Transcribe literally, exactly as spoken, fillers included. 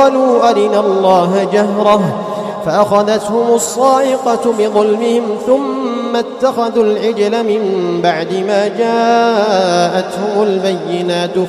قالوا أرنا الله جهرة فأخذتهم الصاعقة بظلمهم ثم اتخذوا العجل من بعد ما جاءتهم البينات